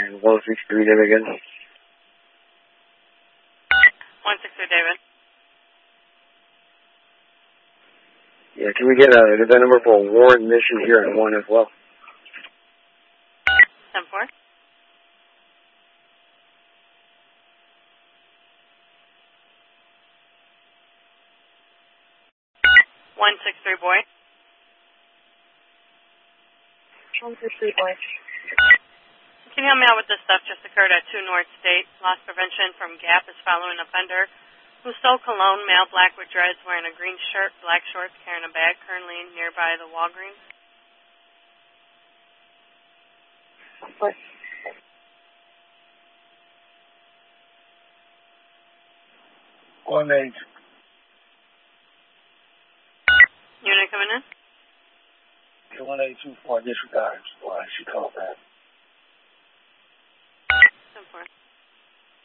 And 163 David again. 163 David. Yeah, can we get that number for a warrant mission here at 1 as well? 10-4. 163 boy. 163 boy. Can you help me out with this stuff just occurred at 2 North State? Loss prevention from Gap is following offender who stole cologne, male, black with dreads, wearing a green shirt, black shorts, carrying a bag, currently nearby the Walgreens. What? Unit Unit coming in? 1824 disregard. Why she called back.